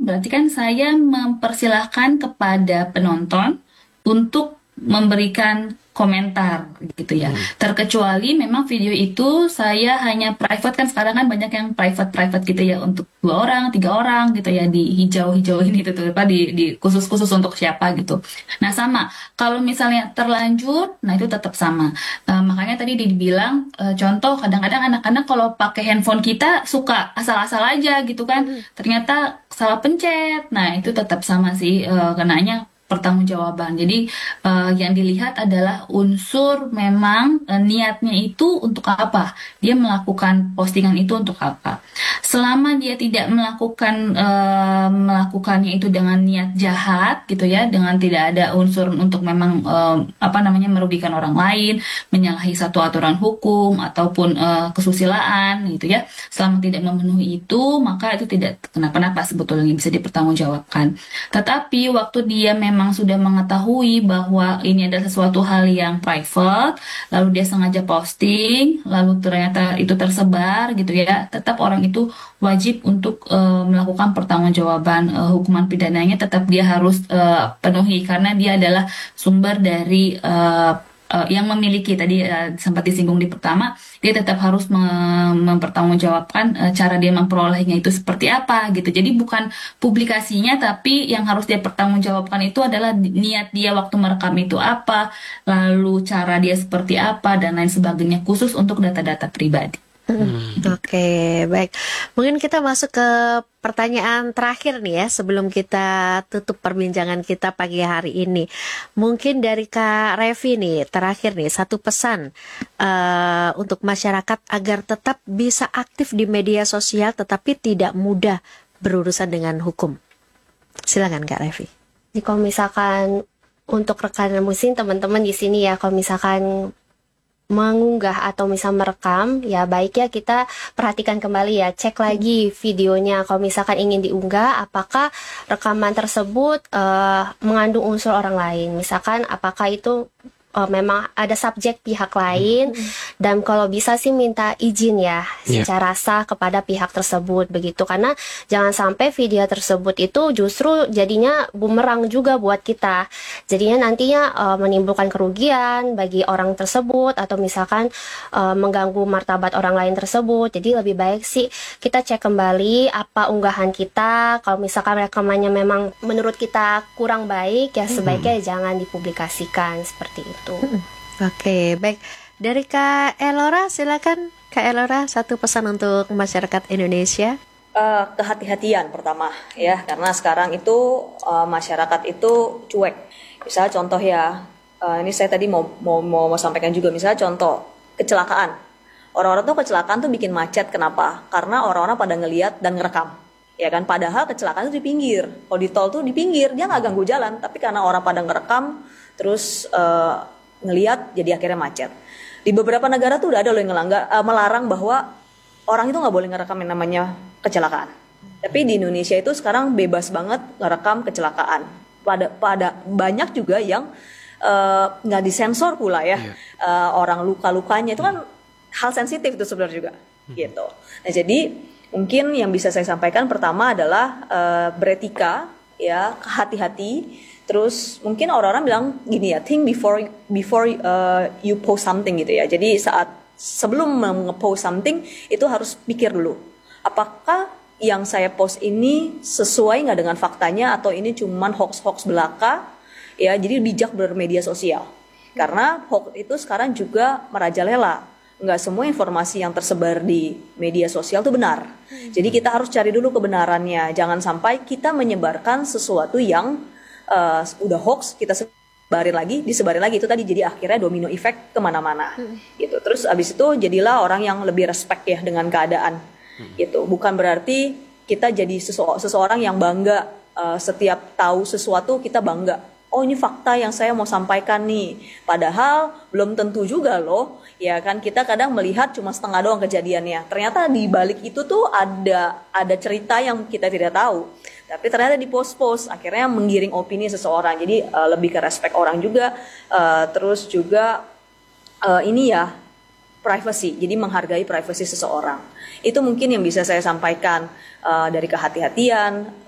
berarti kan saya mempersilahkan kepada penonton untuk memberikan komentar gitu ya. Terkecuali memang video itu saya hanya private, kan sekarang kan banyak yang private gitu ya, untuk 2 orang, 3 orang gitu ya, di hijau-hijauin itu tuh apa, di khusus-khusus untuk siapa gitu. Nah sama, kalau misalnya terlanjur, nah itu tetap sama. Makanya tadi dibilang contoh kadang-kadang anak-anak kalau pakai handphone kita suka asal-asal aja gitu kan, ternyata salah pencet. Nah itu tetap sama sih, kenanya pertanggungjawaban. Jadi yang dilihat adalah unsur memang niatnya itu untuk apa? Dia melakukan postingan itu untuk apa? Selama dia tidak melakukannya itu dengan niat jahat gitu ya, dengan tidak ada unsur untuk memang apa namanya, merugikan orang lain, menyalahi satu aturan hukum ataupun kesusilaan gitu ya. Selama tidak memenuhi itu, maka itu tidak kenapa-napa, sebetulnya bisa dipertanggungjawabkan. Tetapi waktu dia memang sudah mengetahui bahwa ini adalah sesuatu hal yang private, lalu dia sengaja posting, lalu ternyata itu tersebar gitu ya, tetap orang itu wajib untuk melakukan pertanggungjawaban, hukuman pidananya tetap dia harus penuhi, karena dia adalah sumber dari yang memiliki, tadi sempat disinggung di pertama, dia tetap harus mempertanggungjawabkan cara dia memperolehnya itu seperti apa gitu. Jadi bukan publikasinya, tapi yang harus dia pertanggungjawabkan itu adalah niat dia waktu merekam itu apa, lalu cara dia seperti apa, dan lain sebagainya, khusus untuk data-data pribadi. Oke, baik. Mungkin kita masuk ke pertanyaan terakhir nih ya, sebelum kita tutup perbincangan kita pagi hari ini. Mungkin dari Kak Revi nih, terakhir nih, satu pesan untuk masyarakat agar tetap bisa aktif di media sosial tetapi tidak mudah berurusan dengan hukum. Silakan Kak Revi. Jadi kalau misalkan untuk rekan muslim teman-teman di sini ya, kalau misalkan mengunggah atau misal merekam, ya baiknya kita perhatikan kembali ya, cek lagi videonya. Kalau misalkan ingin diunggah, apakah rekaman tersebut mengandung unsur orang lain, misalkan apakah itu memang ada subjek pihak lain, dan kalau bisa sih minta izin ya secara sah kepada pihak tersebut begitu, karena jangan sampai video tersebut itu justru jadinya bumerang juga buat kita, jadinya nantinya menimbulkan kerugian bagi orang tersebut atau misalkan mengganggu martabat orang lain tersebut. Jadi lebih baik sih kita cek kembali apa unggahan kita. Kalau misalkan rekamannya memang menurut kita kurang baik, ya sebaiknya jangan dipublikasikan seperti itu. Oke, baik. Dari Kak Elora, silakan Kak Elora, satu pesan untuk masyarakat Indonesia. Kehati-hatian pertama ya, karena sekarang itu masyarakat itu cuek. Misalnya contoh ya, ini saya tadi mau sampaikan juga, misalnya contoh kecelakaan. Orang-orang tuh kecelakaan tuh bikin macet, kenapa? Karena orang-orang pada ngelihat dan ngerekam. Ya kan, padahal kecelakaan itu di pinggir. Kalau di tol tuh di pinggir, dia nggak ganggu jalan, tapi karena orang pada ngerekam terus ngelihat, jadi akhirnya macet. Di beberapa negara tuh udah ada loh yang melarang bahwa orang itu nggak boleh ngerekam yang namanya kecelakaan. Tapi di Indonesia itu sekarang bebas banget ngerekam kecelakaan. Pada banyak juga yang nggak disensor pula ya. Orang luka-lukanya itu kan hal sensitif itu sebenarnya juga gitu. Nah jadi mungkin yang bisa saya sampaikan pertama adalah beretika ya, hati-hati. Terus mungkin orang-orang bilang gini ya, think before you post something gitu ya. Jadi sebelum nge-post something itu harus pikir dulu, apakah yang saya post ini sesuai nggak dengan faktanya atau ini cuman hoax belaka ya. Jadi bijak bermedia sosial, karena hoax itu sekarang juga merajalela. Nggak semua informasi yang tersebar di media sosial itu benar. Jadi kita harus cari dulu kebenarannya. Jangan sampai kita menyebarkan sesuatu yang udah hoax, kita disebarin lagi itu tadi, jadi akhirnya domino effect kemana-mana gitu. Terus abis itu jadilah orang yang lebih respect ya dengan keadaan gitu. Bukan berarti kita jadi seseorang yang bangga, setiap tahu sesuatu kita bangga, oh ini fakta yang saya mau sampaikan nih, padahal belum tentu juga loh ya kan. Kita kadang melihat cuma setengah doang kejadiannya, ternyata di balik itu tuh ada cerita yang kita tidak tahu, tapi ternyata di post akhirnya menggiring opini seseorang. Jadi lebih ke respect orang juga, terus juga ini ya, privacy. Jadi menghargai privasi seseorang. Itu mungkin yang bisa saya sampaikan, dari kehati-hatian,